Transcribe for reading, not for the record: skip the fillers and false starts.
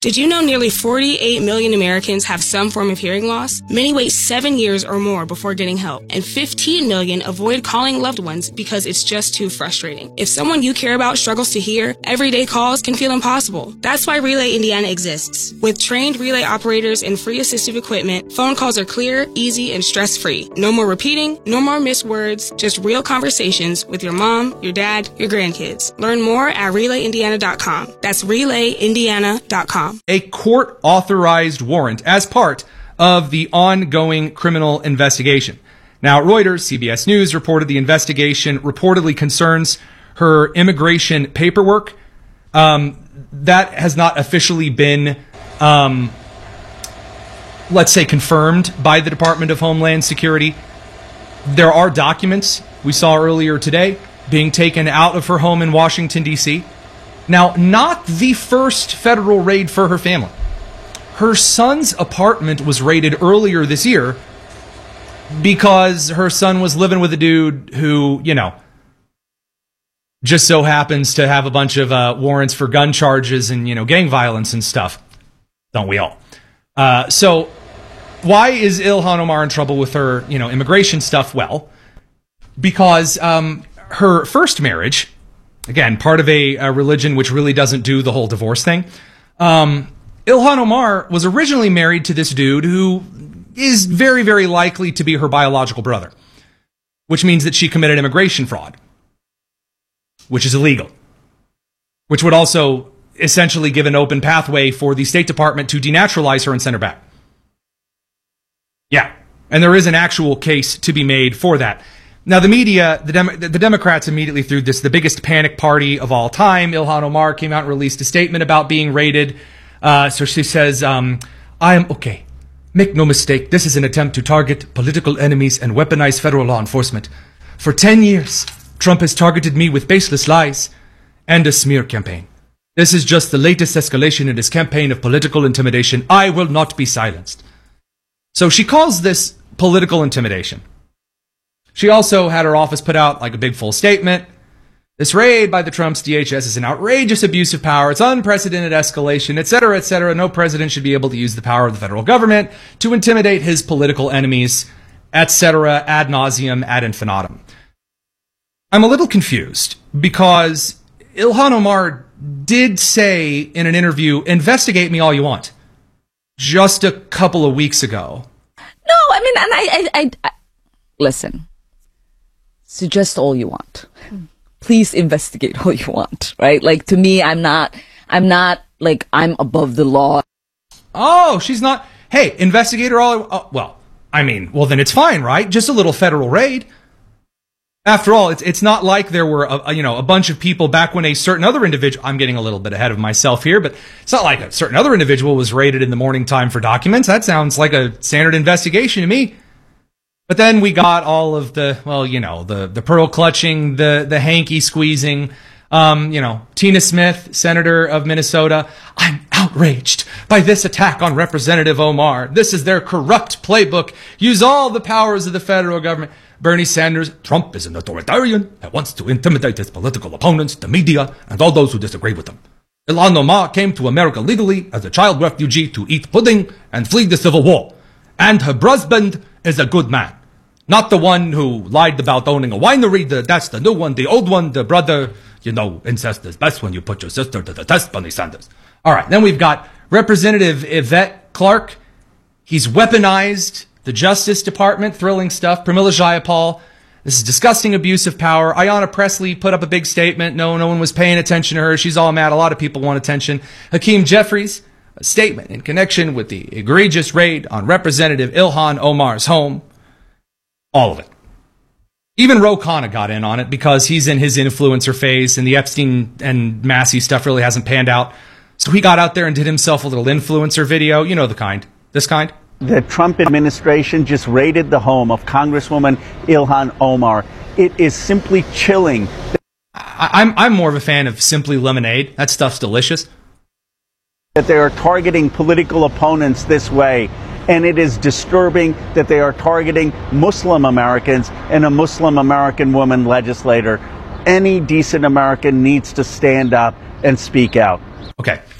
Did you know nearly 48 million Americans have some form of hearing loss? Many wait 7 years or more before getting help, and 15 million avoid calling loved ones because it's just too frustrating. If someone you care about struggles to hear, everyday calls can feel impossible. That's why Relay Indiana exists. With trained relay operators and free assistive equipment, phone calls are clear, easy, and stress-free. No more repeating, no more missed words, just real conversations with your mom, your dad, your grandkids. Learn more at RelayIndiana.com. That's RelayIndiana.com. A court-authorized warrant as part of the ongoing criminal investigation. Now, Reuters, CBS News reported the investigation reportedly concerns her immigration paperwork. That has not officially been, let's say, confirmed by the Department of Homeland Security. There are documents we saw earlier today being taken out of her home in Washington, D.C. Now, not the first federal raid for her family. Her son's apartment was raided earlier this year because her son was living with a dude who, just so happens to have a bunch of warrants for gun charges and, gang violence and stuff. Don't we all? So why is Ilhan Omar in trouble with her, immigration stuff? Well, because her first marriage, again, part of a religion which really doesn't do the whole divorce thing, Ilhan Omar was originally married to this dude who is very, very likely to be her biological brother, which means that she committed immigration fraud, which is illegal, which would also essentially give an open pathway for the State Department to denaturalize her and send her back. Yeah, and there is an actual case to be made for that. Now, the media, the Democrats immediately threw this, the biggest panic party of all time. Ilhan Omar came out and released a statement about being raided. So she says, I am okay. Make no mistake, this is an attempt to target political enemies and weaponize federal law enforcement. For 10 years, Trump has targeted me with baseless lies and a smear campaign. This is just the latest escalation in his campaign of political intimidation. I will not be silenced. So she calls this political intimidation. She also had her office put out like a big full statement. This raid by the Trump's DHS is an outrageous abuse of power. It's unprecedented escalation, etc., etc. No president should be able to use the power of the federal government to intimidate his political enemies, etc., ad nauseum, ad infinitum. I'm a little confused because Ilhan Omar did say in an interview, investigate me all you want, just a couple of weeks ago. No, I mean, and I listen, suggest all you want. Please investigate all you want, right? Like, to me, I'm not like I'm above the law. Oh, she's not. Hey, investigate her all. Well, then it's fine, right? Just a little federal raid. After all, it's not like there were a bunch of people back when a certain other individual. I'm getting a little bit ahead of myself here, but it's not like a certain other individual was raided in the morning time for documents. That sounds like a standard investigation to me. But then we got all of the pearl clutching, the hanky squeezing, Tina Smith, Senator of Minnesota. I'm outraged by this attack on Representative Omar. This is their corrupt playbook. Use all the powers of the federal government. Bernie Sanders, Trump is an authoritarian that wants to intimidate his political opponents, the media, and all those who disagree with him. Ilhan Omar came to America legally as a child refugee to eat pudding and flee the Civil War. And her husband is a good man. Not the one who lied about owning a winery. That's the new one. The old one, the brother, incest is best when you put your sister to the test, Bernie Sanders. All right, then we've got Representative Yvette Clarke. He's weaponized the Justice Department, thrilling stuff. Pramila Jayapal, this is disgusting abuse of power. Ayanna Pressley put up a big statement. No one was paying attention to her. She's all mad. A lot of people want attention. Hakeem Jeffries, a statement in connection with the egregious raid on Representative Ilhan Omar's home. All of it. Even Ro Khanna got in on it because he's in his influencer phase and the Epstein and Massey stuff really hasn't panned out. So he got out there and did himself a little influencer video. You know the kind. This kind. The Trump administration just raided the home of Congresswoman Ilhan Omar. It is simply chilling. I'm more of a fan of Simply Lemonade. That stuff's delicious. That they are targeting political opponents this way. And it is disturbing that they are targeting Muslim Americans and a Muslim American woman legislator. Any decent American needs to stand up and speak out. Okay.